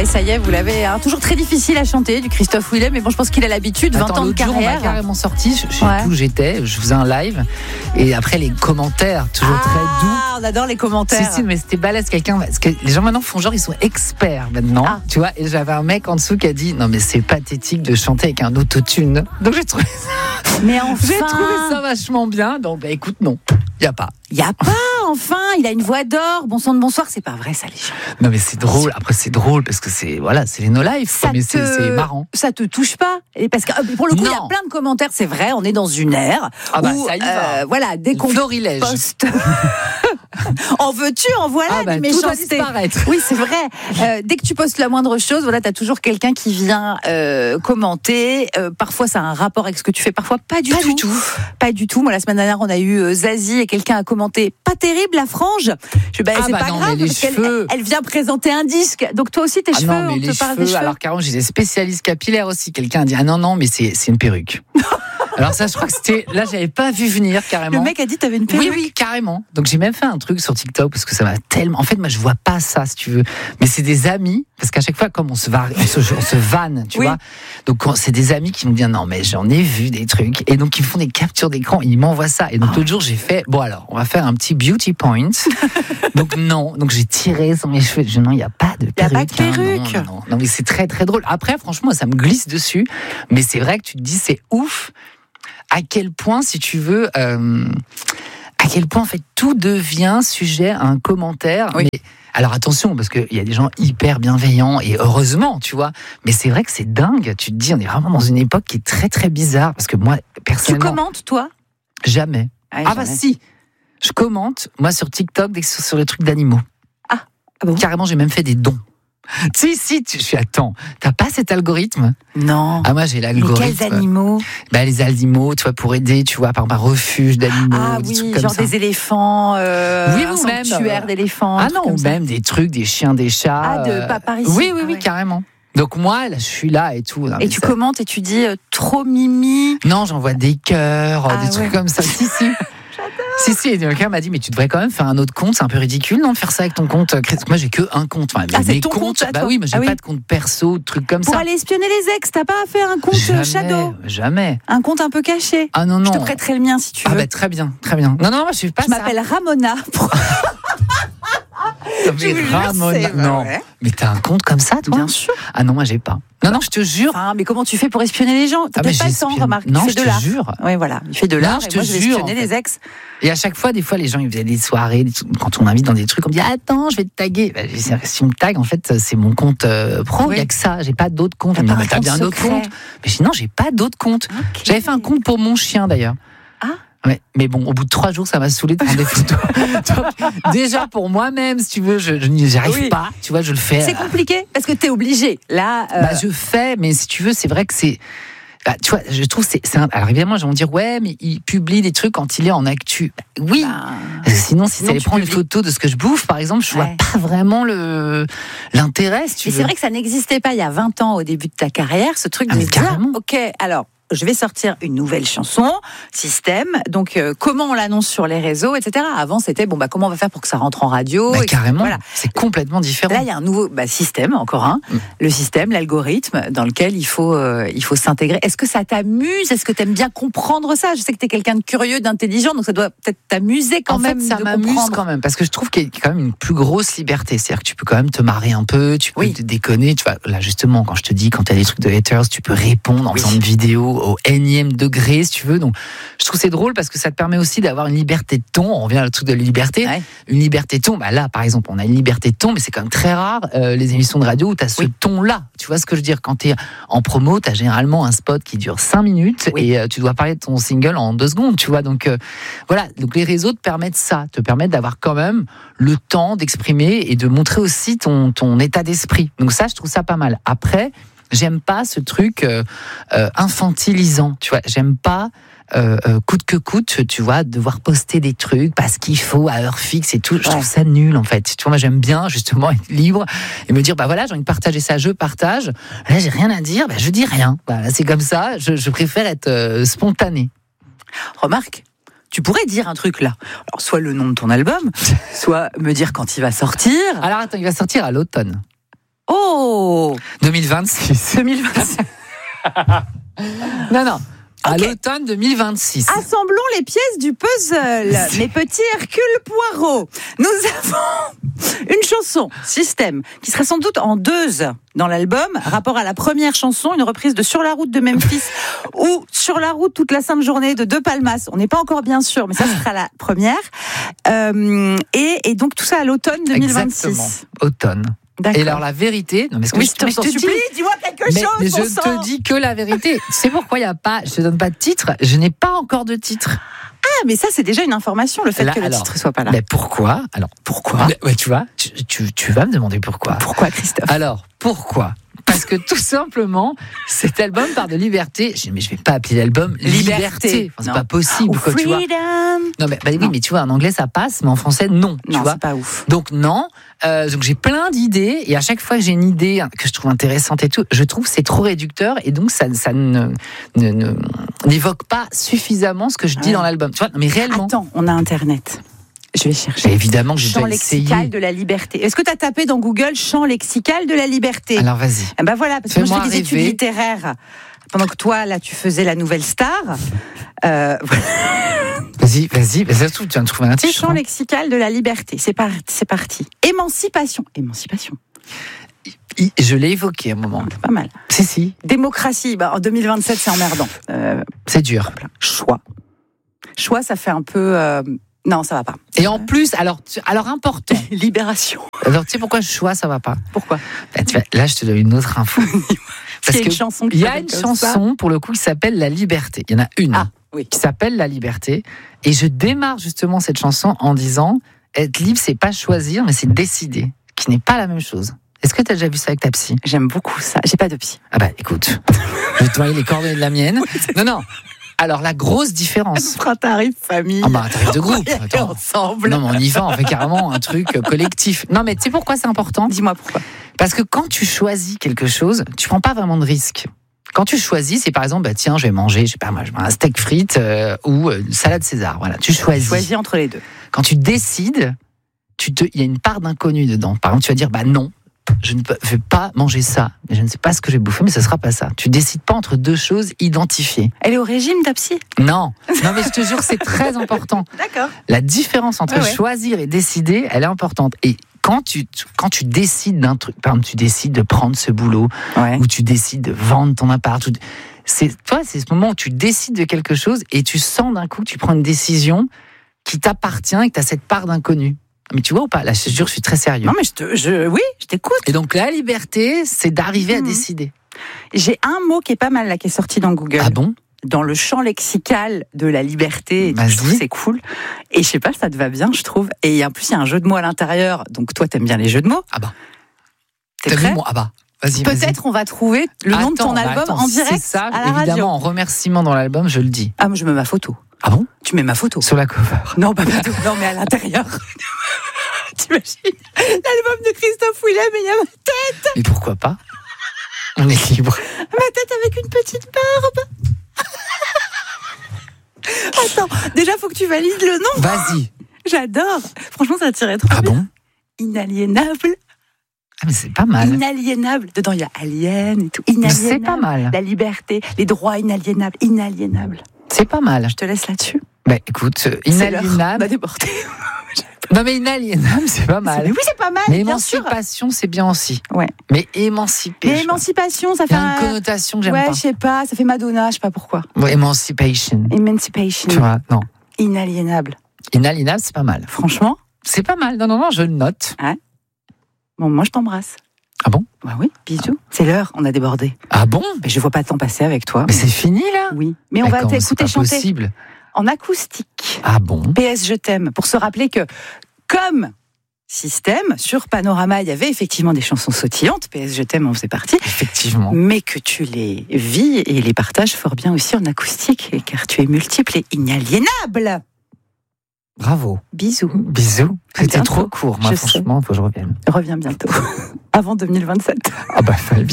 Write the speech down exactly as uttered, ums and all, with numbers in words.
ça y est, vous l'avez. Hein, toujours très difficile à chanter, du Christophe Willem, mais bon, je pense qu'il a l'habitude, vingt Attends, ans de l'autre jour, carrière. on m'a carrément sorti, je, je sais Ouais. plus où j'étais, je faisais un live, et après les commentaires, toujours ah, très doux. on adore les commentaires. Si, si, mais c'était balèze quelqu'un, parce que les gens maintenant font genre, ils sont experts maintenant, Ah. tu vois, et j'avais un mec en dessous qui a dit, non mais c'est pathétique de chanter avec un autotune. Donc j'ai trouvé ça, Mais enfin, j'ai trouvé ça vachement bien, donc bah écoute, non, y a pas. il y a pas, enfin, il a une voix d'or. Bon sang de bonsoir, c'est pas vrai ça, les gens. Non mais c'est drôle, après c'est drôle, parce que c'est, voilà, c'est les no life, Ça mais te- c'est, c'est marrant. Ça te touche pas? Et parce que euh, pour le coup, il y a Non. plein de commentaires, c'est vrai, on est dans une ère Ah bah, où, ça y va. euh, voilà, dès qu'on Florilège. poste. En veux-tu, en voilà, Ah bah, du tout doit méchanceté. disparaître. Oui, c'est vrai. Euh, dès que tu postes la moindre chose, voilà, t'as toujours quelqu'un qui vient euh, commenter. Euh, parfois, ça a un rapport avec ce que tu fais. Parfois, pas du Pas tout. du tout. Pas du tout. Moi, la semaine dernière, on a eu euh, Zazie et quelqu'un a commenté. Pas terrible, la frange. Je dis, bah, Ah c'est bah pas non, grave, mais les parce qu'elle cheveux. elle vient présenter un disque. Donc toi aussi, tes Ah cheveux, non, mais on les te parle cheveux, des cheveux. alors carrément, j'ai des spécialistes capillaires aussi. Quelqu'un a dit, ah non, non, mais c'est, c'est une perruque. Alors ça, je crois que c'était, là, j'avais pas vu venir carrément. Le mec a dit, t'avais une perruque. Oui, oui, carrément. Donc j'ai même fait un truc sur TikTok parce que ça m'a tellement. En fait, moi, je vois pas ça, si tu veux. Mais c'est des amis, parce qu'à chaque fois, comme on se va, on se, on se vanne, tu Oui. vois. Donc on- c'est des amis qui me disent non, mais j'en ai vu des trucs, et donc ils me font des captures d'écran, ils m'envoient ça. Et donc l'autre jour, j'ai fait bon alors, on va faire un petit beauty point. Donc non, donc j'ai tiré sur mes cheveux. Je dis, non, il y a pas de Y a perruque. pas de perruque. hein, non, non, non, mais c'est très très drôle. Après, franchement, ça me glisse dessus. Mais c'est vrai que tu te dis, c'est ouf. À quel point, si tu veux, euh, à quel point en fait tout devient sujet à un commentaire. Oui. Mais alors attention, parce qu'il y a des gens hyper bienveillants et heureusement, tu vois. Mais c'est vrai que c'est dingue. Tu te dis, on est vraiment dans une époque qui est très très bizarre. Parce que moi, Tu personnellement, commentes, toi? jamais. Ah, Ah bah si, je commente moi sur TikTok dès que c'est sur les trucs d'animaux. Ah bon? Carrément, j'ai même fait des dons. Si si, tu, je suis attends. T'as pas cet algorithme? Non. Ah moi j'ai Mais l'algorithme. quels animaux? Bah, les animaux, tu vois, pour aider, tu vois, par exemple, un refuge d'animaux, Ah des oui, trucs comme genre ça. des éléphants, euh, Oui, un ou même, sanctuaire euh, d'éléphants. Ah un truc non, comme ou ça. même des trucs, des chiens, des chats. Ah, de euh, pas par ici. Oui, oui, Ah oui, ouais. carrément. Donc moi, là, je suis là et tout. Non, Et mais tu ça- commentes et tu dis euh, trop mimi. Non, j'envoie des cœurs, Ah des trucs ouais. comme ça. Si, si. Si, si, et quelqu'un m'a dit, mais tu devrais quand même faire un autre compte, c'est un peu ridicule, non, de faire ça avec ton compte. Moi, j'ai que un compte. Enfin, Ah, c'est mes ton comptes, compte à bah toi. oui, mais j'ai Ah oui. pas de compte perso, de trucs comme Pour ça. aller espionner les ex, t'as pas à faire un compte euh, Jamais, shadow. jamais. Un compte un peu caché. Ah non, non. Je te prêterai le mien si tu Ah veux. bah très bien, très bien. Non, non, moi je suis pas Je ça. m'appelle Ramona. Non, Je mais vous jure, Ramona, c'est non. vrai. Mais t'as un compte comme ça, toi? Bien sûr. Ah non, moi j'ai pas. Non, non, je te jure. Enfin, mais comment tu fais pour espionner les gens? T'as Ah, peut-être mais pas le temps, j'espionne. remarque. Non, tu fais je de te l'art. jure. Oui, voilà. Il fait de Non, l'art. je Et te moi, je vais jure, espionner en fait. les ex. Et à chaque fois, des fois, les gens ils faisaient des soirées, des trucs, quand on m'invite dans des trucs, on me dit attends, je vais te taguer. Bah, si si on me tag, en fait, c'est mon compte euh, pro. Il Oui. y a que ça. J'ai pas d'autres comptes. T'as On me pas dit, un bah, t'as compte bien d'autres secret. comptes. Mais sinon, j'ai pas d'autres comptes. Ok. J'avais fait un compte pour mon chien d'ailleurs. Ah. Ouais, mais bon, au bout de trois jours, ça m'a saoulé de prendre des photos. Donc, déjà pour moi-même, si tu veux, je, je n'y arrive Oui. pas. Tu vois, je le fais. C'est compliqué parce que t'es obligé. Là, euh, Bah, je fais, mais si tu veux, c'est vrai que c'est. Bah, tu vois, je trouve que c'est, c'est un... Alors évidemment, ils vont me dire ouais, mais il publie des trucs quand il est en actu. Bah, oui. bah, Parce que sinon, si sinon, ça allait tu prendre une publies. photo de ce que je bouffe, par exemple, je vois Ouais. pas vraiment le l'intérêt. Si tu Mais veux. c'est vrai que ça n'existait pas il y a vingt ans au début de ta carrière, ce truc Ah, de mais se dire, carrément. ok, alors je vais sortir une nouvelle chanson, système, donc euh, comment on l'annonce sur les réseaux, et cetera. Avant c'était bon bah comment on va faire pour que ça rentre en radio, Bah, et carrément, voilà. c'est complètement différent. Là il y a un nouveau bah, système, encore un, Mm. le système, l'algorithme dans lequel il faut euh, il faut s'intégrer. Est-ce que ça t'amuse? Est-ce que t'aimes bien comprendre ça? Je sais que t'es quelqu'un de curieux, d'intelligent, donc ça doit peut-être t'amuser quand en même fait, ça de m'amuse comprendre. quand même, parce que je trouve qu'il y a quand même une plus grosse liberté. C'est-à-dire que tu peux quand même te marrer un peu, tu peux Oui. te déconner. Tu vois, là, justement, quand je te dis, quand tu as des trucs de haters, tu peux répondre en Oui. faisant une vidéo au énième degré, si tu veux. Donc, je trouve que c'est drôle parce que ça te permet aussi d'avoir une liberté de ton. On revient au truc de la liberté. Ouais. Une liberté de ton. Bah là, par exemple, on a une liberté de ton, mais c'est quand même très rare, euh, les émissions de radio où tu as ce Oui. ton-là. Tu vois ce que je veux dire? Quand tu es en promo, tu as généralement un spot qui dure cinq minutes Oui. et euh, tu dois parler de ton single en deux secondes, tu vois. Donc, euh, voilà. Donc, les réseaux te permettent ça, te permettent d'avoir quand même le temps d'exprimer et de montrer aussi ton, ton état d'esprit. Donc, ça, je trouve ça pas mal. Après, j'aime pas ce truc euh, euh, infantilisant, tu vois. J'aime pas euh, euh, coûte que coûte, tu vois, devoir poster des trucs parce qu'il faut à heure fixe et tout. Je Ouais. trouve ça nul, en fait. Tu vois, moi, j'aime bien, justement, être libre et me dire, bah voilà, j'ai envie de partager ça, je partage. Là, j'ai rien à dire, bah je dis rien. Voilà, c'est comme ça. Je, je préfère être euh, spontané. Remarque, tu pourrais dire un truc là. Alors, soit le nom de ton album, soit me dire quand il va sortir. Alors, attends, il va sortir à l'automne. Oh deux mille vingt-six. deux mille vingt-six. Non, non. À Ok. l'automne deux mille vingt-six. Assemblons les pièces du puzzle. Mes petits Hercule Poirot. Nous avons une chanson, Système, qui sera sans doute en deux dans l'album. Rapport à la première chanson, une reprise de Sur la route de Memphis ou Sur la route toute la sainte journée de De Palmas. On n'est pas encore bien sûr, mais ça ce sera la première. Euh, et, et donc tout ça à l'automne deux mille vingt-six. Exactement. Automne. D'accord. Et alors la vérité, non mais ce que Oui, je, je te, mais je te dis, supplie, dis-moi quelque mais, chose. mais bon je sang. te dis que la vérité. Tu sais pourquoi il y a pas, je te donne pas de titre. Je n'ai pas encore de titre. Ah, mais ça c'est déjà une information, le fait Là, que le alors, titre soit pas là. Mais pourquoi? Alors Pourquoi mais, ouais, tu vois, tu, tu, tu vas me demander pourquoi. Pourquoi, Christophe? Alors pourquoi? Parce que tout simplement, cet album part de liberté. Je, mais je vais pas appeler l'album Liberté. Liberté. Enfin, c'est Non. pas possible, Ou quoi, tu vois. freedom. Non, mais bah, oui, Non. mais tu vois, en anglais ça passe, mais en français non. Tu Non, vois. c'est pas ouf. Donc non. Euh, donc j'ai plein d'idées et à chaque fois que j'ai une idée que je trouve intéressante et tout, je trouve que c'est trop réducteur et donc ça, ça ne, ne, ne- n'évoque pas suffisamment ce que je dis Ouais. dans l'album. Tu vois, non, mais réellement. Attends, on a Internet. Je vais chercher. Mais évidemment que j'ai Champ déjà essayé. lexical de la liberté. Est-ce que tu as tapé dans Google champ lexical de la liberté? Alors vas-y. Eh ben voilà, parce que moi je Fais-moi fais des études rêver. littéraires. Pendant que toi, là, tu faisais la nouvelle star. Euh, voilà. Vas-y, vas-y. Mais ça se trouve, tu viens de trouver un titre. Champ hein. lexical de la liberté. C'est par- c'est parti. Émancipation. Émancipation. I- Je l'ai évoqué à un moment. C'est pas mal. Si, si. Démocratie. Bah, en deux mille vingt-sept, c'est emmerdant. Euh, C'est dur. choix. Choix, ça fait un peu. euh, Non, ça va pas. Et en plus, alors, tu- alors important. Libération. Alors, tu sais pourquoi je choix, ça va pas? Pourquoi? Bah, tu vois, là, je te donne une autre info. Parce qu'il y a une chanson qui il y a s'appelle une comme ça. chanson, pour le coup, qui s'appelle La Liberté. Il y en a une. Ah, oui. Qui s'appelle La Liberté. Et je démarre justement cette chanson en disant être libre, c'est pas choisir, mais c'est décider. Qui n'est pas la même chose. Est-ce que tu as déjà vu ça avec ta psy? J'aime beaucoup ça. J'ai pas de psy. Ah bah écoute, je vais te envoyer les coordonnées de la mienne. Non, non. Alors la grosse différence. On fera un tarif famille. Ah bah un tarif de groupe. On y est Attends. ensemble. Non mais on y va, on fait carrément un truc collectif. Non mais tu sais pourquoi c'est important? Dis-moi pourquoi. Parce que quand tu choisis quelque chose, tu prends pas vraiment de risque. Quand tu choisis, c'est par exemple, bah tiens, je vais manger, je sais pas moi, je vais un steak frites euh, ou euh, une salade César. Voilà, tu choisis. Choisis entre les deux. Quand tu décides, tu te, il y a une part d'inconnu dedans. Par exemple, tu vas dire, bah non, je ne peux- vais pas manger ça. Je ne sais pas ce que je vais bouffer, mais ce sera pas ça. Tu décides pas entre deux choses identifiées. Elle est au régime, ta psy? Non, non, mais je te jure, c'est très important. D'accord. La différence entre Ouais, ouais. choisir et décider, elle est importante. Et quand tu, quand tu décides d'un truc, par exemple, tu décides de prendre ce boulot, Ouais. ou tu décides de vendre ton appart, ou- c'est, toi, c'est ce moment où tu décides de quelque chose et tu sens d'un coup que tu prends une décision qui t'appartient et que tu as cette part d'inconnu. Mais tu vois ou pas? Là, je te jure, je suis très sérieux. Non, mais je te, je, oui, je t'écoute. Et donc, la liberté, c'est d'arriver à Mhm. décider. J'ai un mot qui est pas mal là, qui est sorti dans Google. Ah bon? Dans le champ lexical de la liberté. Et Vas-y. je trouve que c'est cool. Et je sais pas, ça te va bien, je trouve. Et en plus, il y a un jeu de mots à l'intérieur. Donc toi, t'aimes bien les jeux de mots. Ah bah. T'es T'as vu prêt? moi? Ah bah. Vas-y, vas-y. Peut-être on va trouver le nom de ton Attends, bah album attends, en direct C'est ça, à la évidemment, radio. en remerciement dans l'album, je le dis. Ah, moi je mets ma photo. Ah bon? Tu mets ma photo. Sur la cover. Non, pas du tout. Non, mais à l'intérieur. T'imagines l'album de Christophe Willem et il y a ma, Mais pourquoi pas? On est libre. ma tête avec une petite barbe. Attends, déjà faut que tu valides le nom. Vas-y. J'adore. Franchement, ça tirait trop Ah bien. bon? Inaliénable. Ah mais c'est pas mal. Inaliénable. Dedans, il y a alien et tout. Mais Inaliénable. c'est pas mal. La liberté, les droits inaliénables. Inaliénable. C'est pas mal. Je te laisse là-dessus. Bah écoute, euh, C'est l'heure. On inaliénable. va déborder. Non mais inaliénable, c'est pas mal. Mais oui, c'est pas mal. Mais bien sûr. émancipation, c'est bien aussi. Ouais. Mais émanciper. Mais je sais pas. émancipation, ça Il fait y a une un... connotation que j'aime Ouais, pas. je sais pas, ça fait Madonna, je sais pas pourquoi. Ouais, emancipation. Emancipation. Tu vois, non. Inaliénable. Inaliénable, c'est pas mal. Franchement, C'est pas mal. Non, non, non, je le note. bon, moi je t'embrasse. Ah bon? Bah oui, bisous. C'est l'heure, on a débordé. Ah bon? Mais je vois pas le temps passer avec toi. Mais c'est fini là? Oui. Mais on Mais va comment, c'est t'écouter pas chanter possible. en acoustique. Ah bon? P S Je t'aime. Pour se rappeler que, comme Système, sur Panorama, il y avait effectivement des chansons sautillantes. P S Je t'aime en faisait partie. Effectivement. Mais que tu les vis et les partages fort bien aussi en acoustique, car tu es multiple et inaliénable. Bravo. Bisous. Bisous. À C'était bientôt. trop court. Moi, Je sais. franchement, faut que je revienne. Reviens bientôt. Avant deux mille vingt-sept. Ah bah, fallait